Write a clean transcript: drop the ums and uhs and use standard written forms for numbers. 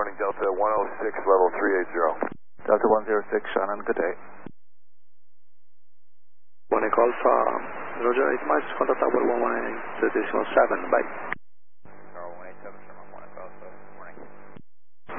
Morning, Delta 106, level 380. Delta 106, Shannon, good day. Morning, Alpha. Roger, 8 miles, contact tower 118.7, bye.